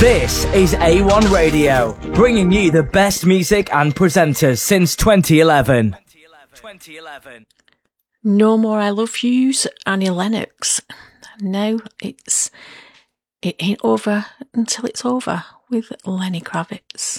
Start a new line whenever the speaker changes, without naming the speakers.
This is A1 Radio, bringing you the best music and presenters since 2011.
No More I Love Yous, Annie Lennox. No, it ain't over until it's over with Lenny Kravitz.